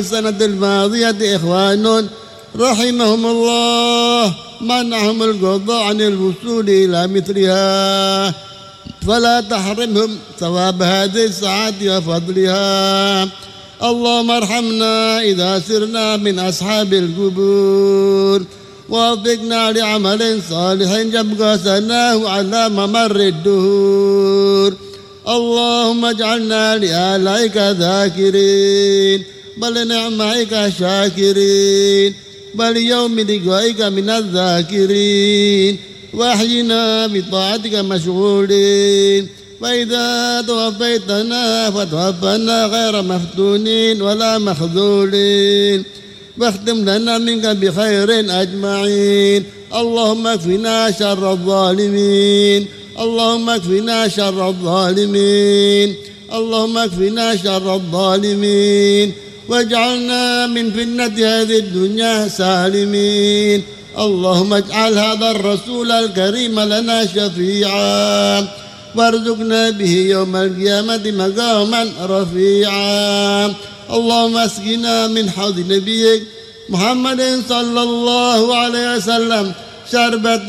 السنة الماضية إخوان رحمهم الله منعهم القضاء عن الوصول إلى مثلها، فلا تحرمهم ثواب هذه الساعة وفضلها. اللهم ارحمنا إذا سرنا من أصحاب القبور، ووفقنا لعمل صالح يبقى سناه على ممر الدهور. اللهم اجعلنا لآلائك ذاكرين، بل نعمائك شاكرين، بل يوم لقائك من الذاكرين، واحينا بطاعتك مشغولين. فإذا توفيتنا فتوفنا غير مفتونين ولا مخذولين، واختم لنا منك بخير أجمعين. اللهم اكفنا شر الظالمين، اللهم اكفنا شر الظالمين، اللهم اكفنا شر الظالمين، واجعلنا من فتنة هذه الدنيا سالمين. اللهم اجعل هذا الرسول الكريم لنا شفيعا، وارزقنا به يوم القيامة مقاما رفيعا. اللهم اسقنا من حوض نبيك محمد صلى الله عليه وسلم شربة